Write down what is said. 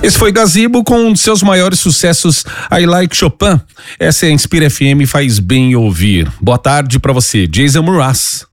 Esse foi Gazebo com um de seus maiores sucessos, I Like Chopin. Essa é a Inspira FM, faz bem ouvir. Boa tarde pra você, Jason Mraz.